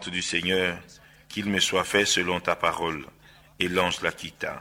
servante du Seigneur, qu'il me soit fait selon ta parole. » Et l'ange la quitta.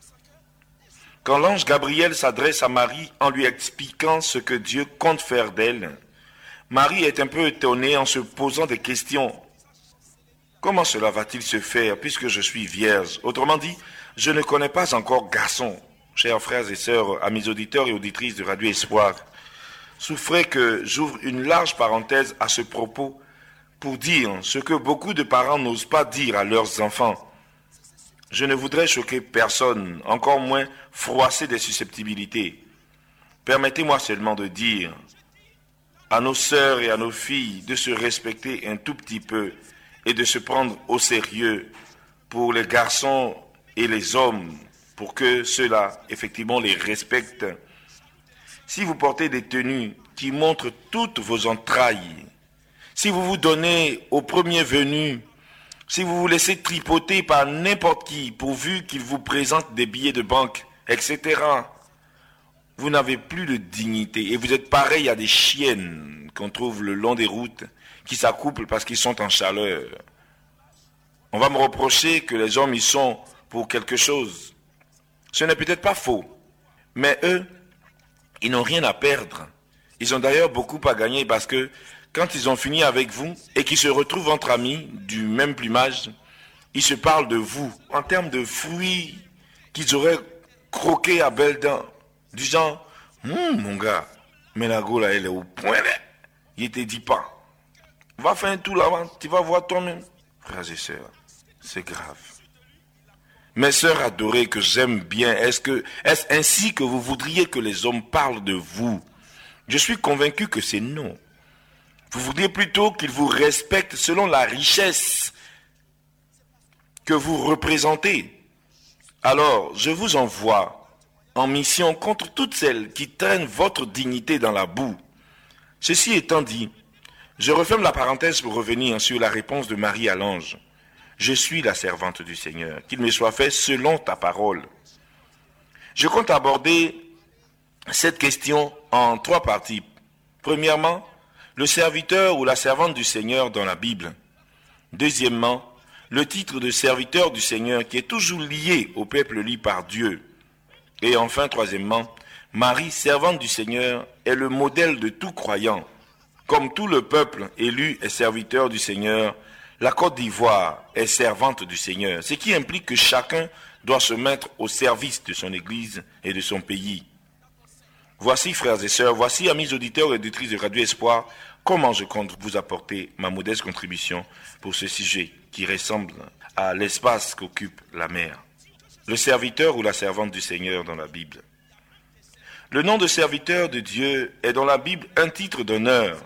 Quand l'ange Gabriel s'adresse à Marie en lui expliquant ce que Dieu compte faire d'elle, Marie est un peu étonnée en se posant des questions. Comment cela va-t-il se faire puisque je suis vierge? Autrement dit, je ne connais pas encore garçon. Chers frères et sœurs, amis auditeurs et auditrices de Radio Espoir, souffrez que j'ouvre une large parenthèse à ce propos pour dire ce que beaucoup de parents n'osent pas dire à leurs enfants. Je ne voudrais choquer personne, encore moins froisser des susceptibilités. Permettez-moi seulement de dire à nos sœurs et à nos filles de se respecter un tout petit peu et de se prendre au sérieux pour les garçons et les hommes, pour que ceux-là, effectivement, les respectent. Si vous portez des tenues qui montrent toutes vos entrailles, si vous vous donnez au premier venu, si vous vous laissez tripoter par n'importe qui, pourvu qu'il vous présente des billets de banque, etc., vous n'avez plus de dignité et vous êtes pareil à des chiennes qu'on trouve le long des routes qui s'accouplent parce qu'ils sont en chaleur. On va me reprocher que les hommes y sont pour quelque chose. Ce n'est peut-être pas faux, mais eux, ils n'ont rien à perdre. Ils ont d'ailleurs beaucoup à gagner parce que quand ils ont fini avec vous et qu'ils se retrouvent entre amis du même plumage, ils se parlent de vous en termes de fruits qu'ils auraient croqués à belles dents. Du genre, mon gars, mais la go là, elle est au point là. Il te dit pas. Va faire un tour là-bas, tu vas voir toi-même. Frères et sœurs, c'est grave. Mes sœurs adorées que j'aime bien, est-ce ainsi que vous voudriez que les hommes parlent de vous? Je suis convaincu que c'est non. Vous voudriez plutôt qu'ils vous respectent selon la richesse que vous représentez. Alors, je vous envoie en mission contre toutes celles qui traînent votre dignité dans la boue. Ceci étant dit, je referme la parenthèse pour revenir sur la réponse de Marie à l'ange. Je suis la servante du Seigneur, qu'il me soit fait selon ta parole. Je compte aborder cette question en 3 parties. Premièrement, le serviteur ou la servante du Seigneur dans la Bible. Deuxièmement, le titre de serviteur du Seigneur qui est toujours lié au peuple élu par Dieu. Et enfin, troisièmement, Marie, servante du Seigneur, est le modèle de tout croyant. Comme tout le peuple élu est serviteur du Seigneur, la Côte d'Ivoire est servante du Seigneur, ce qui implique que chacun doit se mettre au service de son Église et de son pays. Voici, frères et sœurs, voici, amis auditeurs et auditrices de Radio Espoir, comment je compte vous apporter ma modeste contribution pour ce sujet qui ressemble à l'espace qu'occupe la mer. Le serviteur ou la servante du Seigneur dans la Bible. Le nom de serviteur de Dieu est dans la Bible un titre d'honneur.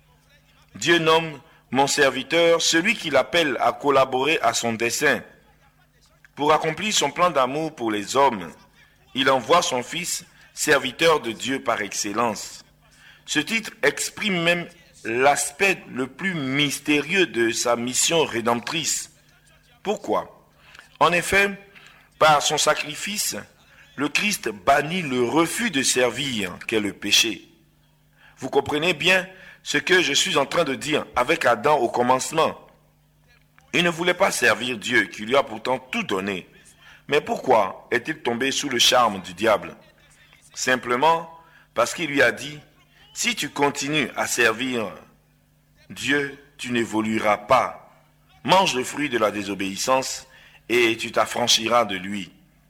Dieu nomme mon serviteur celui qui l'appelle à collaborer à son dessein. Pour accomplir son plan d'amour pour les hommes, il envoie son Fils, serviteur de Dieu par excellence. Ce titre exprime même l'aspect le plus mystérieux de sa mission rédemptrice. Pourquoi? En effet, par son sacrifice, le Christ bannit le refus de servir qu'est le péché. Vous comprenez bien ce que je suis en train de dire avec Adam au commencement. Il ne voulait pas servir Dieu qui lui a pourtant tout donné. Mais pourquoi est-il tombé sous le charme du diable? Simplement parce qu'il lui a dit, si tu continues à servir Dieu, tu n'évolueras pas. Mange le fruit de la désobéissance et tu t'affranchiras de lui.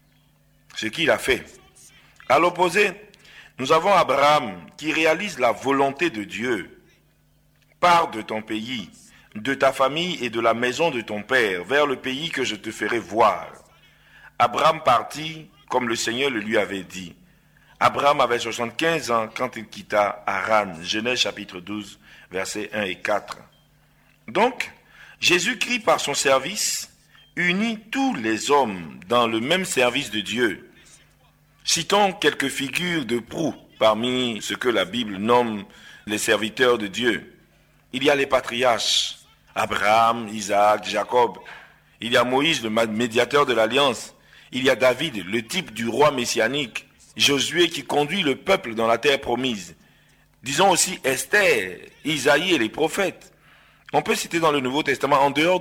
Ce qu'il a fait. À l'opposé, nous avons Abraham qui réalise la volonté de Dieu. Pars de ton pays, de ta famille et de la maison de ton père vers le pays que je te ferai voir. Abraham partit comme le Seigneur le lui avait dit. Abraham avait 75 ans quand il quitta Haran. Genèse chapitre 12, versets 1 et 4. Donc, Jésus-Christ par son service unit tous les hommes dans le même service de Dieu. Citons quelques figures de proue parmi ce que la Bible nomme les serviteurs de Dieu. Il y a les patriarches, Abraham, Isaac, Jacob. Il y a Moïse, le médiateur de l'Alliance. Il y a David, le type du roi messianique. Josué qui conduit le peuple dans la terre promise. Disons aussi Esther, Isaïe et les prophètes. On peut citer dans le Nouveau Testament, en dehors